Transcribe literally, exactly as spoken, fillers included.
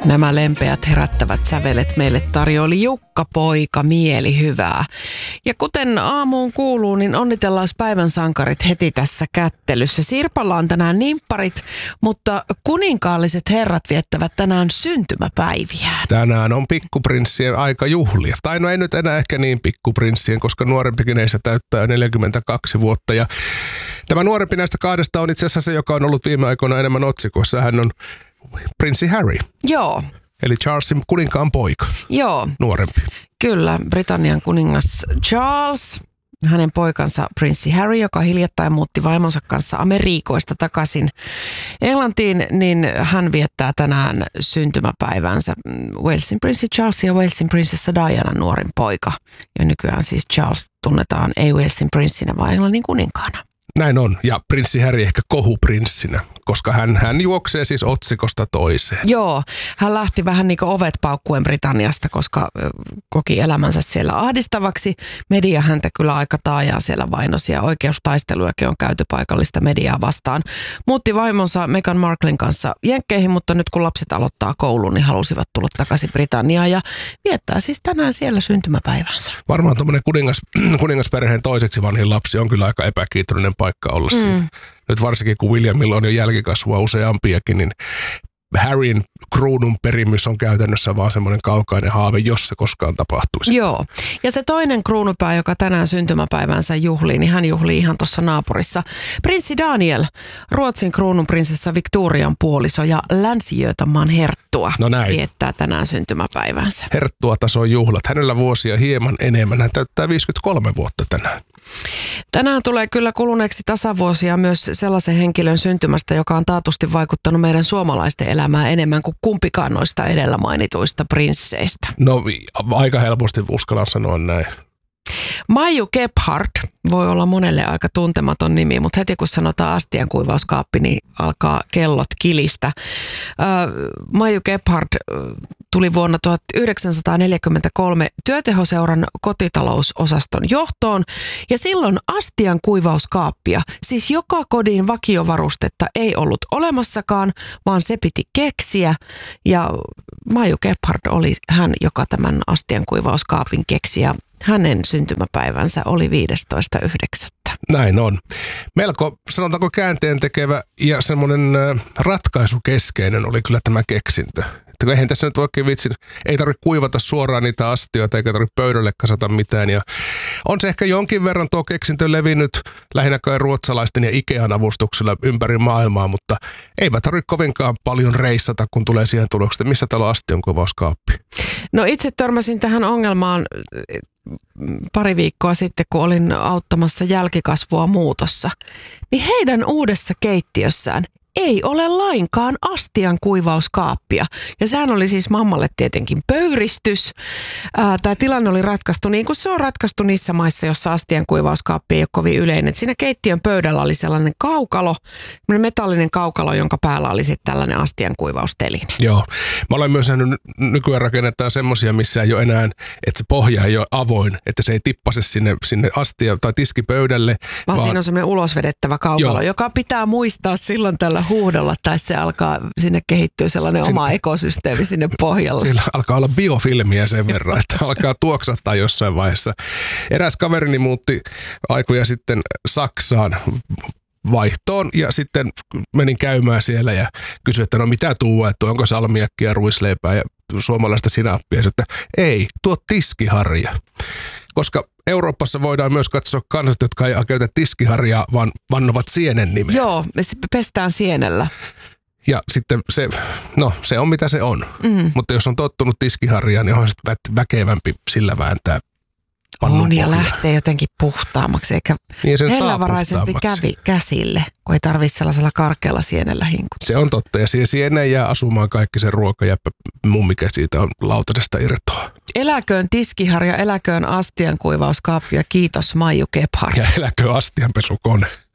Nämä lempeät herättävät sävelet meille tarjoili Jukka Poika mielihyvää. Ja kuten aamuun kuuluu, niin onnitellaan päivän sankarit heti tässä kättelyssä. Sirpalla on tänään nimpparit, mutta kuninkaalliset herrat viettävät tänään syntymäpäiviään. Tänään on pikkuprinssien aika juhlia. Tai no ei nyt enää ehkä niin pikkuprinssien, koska nuorempikin ei se täyttää jo neljäkymmentäkaksi vuotta. Ja tämä nuorempi näistä kahdesta on itse asiassa se, joka on ollut viime aikoina enemmän otsikoissa. Hän on prinssi Harry. Joo. Eli Charlesin kuninkaan poika. Joo. Nuorempi. Kyllä, Britannian kuningas Charles, hänen poikansa prinssi Harry, joka hiljattain muutti vaimonsa kanssa Amerikoista takaisin Englantiin, niin hän viettää tänään syntymäpäivänsä. Walesin prinssi Charles ja Walesin prinsessa Diana nuorin poika. Ja nykyään siis Charles tunnetaan ei Walesin prinssinä, vaan Englannin kuninkaana. Näin on, ja prinssi Harry ehkä kohuprinssinä, koska hän, hän juoksee siis otsikosta toiseen. Joo, hän lähti vähän niin kuin ovet paukkuen Britanniasta, koska koki elämänsä siellä ahdistavaksi. Media häntä kyllä aika taajaa siellä vainosi ja oikeustaisteluakin on käyty paikallista mediaa vastaan. Muutti vaimonsa Meghan Marklen kanssa Jenkkeihin, mutta nyt kun lapset aloittaa koulun, niin halusivat tulla takaisin Britanniaan ja viettää siis tänään siellä syntymäpäivänsä. Varmaan tuommoinen kuningas, kuningasperheen toiseksi vanhin lapsi on kyllä aika epäkiitollinen paikka olla mm. siinä. Nyt varsinkin kun Williamilla on jo jälkikasvua useampiakin, niin Harryn kruunun perimys on käytännössä vaan semmoinen kaukainen haave, jos se koskaan tapahtuisi. Joo. Ja se toinen kruunupää, joka tänään syntymäpäivänsä juhlii, niin hän juhlii ihan tuossa naapurissa. Prinssi Daniel, Ruotsin kruununprinsessa Victorian puoliso ja Länsi-Götamaan herttua no viettää tänään syntymäpäivänsä. Herttua tason juhlat. Hänellä vuosia hieman enemmän. Hän täyttää viisikymmentäkolme vuotta tänään. Tänään tulee kyllä kuluneeksi tasavuosia myös sellaisen henkilön syntymästä, joka on taatusti vaikuttanut meidän suomalaisten elämään enemmän kuin kumpikaan noista edellä mainituista prinsseistä. No aika helposti uskallan sanoa näin. Maiju Gebhard voi olla monelle aika tuntematon nimi, mutta heti kun sanotaan astiankuivauskaappi, niin alkaa kellot kilistä. Maiju Gebhard tuli vuonna tuhatyhdeksänsataaneljäkymmentäkolme työtehoseuran kotitalousosaston johtoon ja silloin astiankuivauskaappia, siis joka kodin vakiovarustetta ei ollut olemassakaan, vaan se piti keksiä ja Maiju Gebhard oli hän, joka tämän astiankuivauskaapin keksi ja hänen syntymäpäivänsä oli viidestoista yhdeksättä Näin on. Melko, sanotaanko käänteen tekevä ja semmoinen ratkaisukeskeinen oli kyllä tämä keksintö. Että eihän tässä nyt oikein vitsin, ei tarvitse kuivata suoraan niitä astioita eikä tarvitse pöydälle kasata mitään. Ja on se ehkä jonkin verran tuo keksintö levinnyt lähinnä kai ruotsalaisten ja Ikean avustuksella ympäri maailmaa, mutta eipä tarvitse kovinkaan paljon reissata, kun tulee siihen tulokseen, missä täällä on astiankuivauskaappi. No itse törmäsin tähän ongelmaan pari viikkoa sitten, kun olin auttamassa jälkikasvua muutossa, niin heidän uudessa keittiössään ei ole lainkaan astiankuivauskaappia. Ja sehän oli siis mammalle tietenkin pöyristys. Tämä tilanne oli ratkaistu niin kuin se on ratkaistu niissä maissa, jossa astiankuivauskaappi ei ole kovin yleinen. Et siinä keittiön pöydällä oli sellainen kaukalo, metallinen kaukalo, jonka päällä oli sitten tällainen astiankuivausteline. Joo. Mä olen myös nähnyt, nykyään rakennetaan semmoisia, missä ei ole enää, että se pohja ei ole avoin, että se ei tippase sinne, sinne astia tai tiskipöydälle. Vaan, vaan siinä on semmoinen ulosvedettävä kaukalo, Joo. joka pitää muistaa silloin tällä huudolla, tai se alkaa, sinne kehittyy sellainen sinne, oma ekosysteemi sinne pohjalle. Siellä alkaa olla biofilmiä sen verran, että alkaa tuoksahtaa jossain vaiheessa. Eräs kaverini muutti aikoja sitten Saksaan vaihtoon ja sitten menin käymään siellä ja kysyin, että no mitä tuo, että onko salmiakkia, ruisleipää ja suomalaista sinappia. Että ei, tuo tiskiharja. Koska Euroopassa voidaan myös katsoa kansat, jotka ei käytä tiskiharjaa, vaan vannovat sienen nimeä. Joo, me pestään sienellä. Ja sitten se, no se on mitä se on. Mm. Mutta jos on tottunut tiskiharjaan, niin on sitten vä- väkevämpi sillä vääntää pannun on ja pohjaa. lähtee jotenkin puhtaammaksi, eikä niin hellävaraisempi kävi käsille, kun ei tarvitse sellaisella karkealla sienellä hinkuttaa. Se on totta, ja siihen sieneen jää asumaan kaikki se ruoka ja mummikä siitä on lautasesta irtoa. Eläköön tiskiharja, eläköön astiankuivauskaappi ja kiitos Maiju Gebhard. Ja eläköön astianpesukone.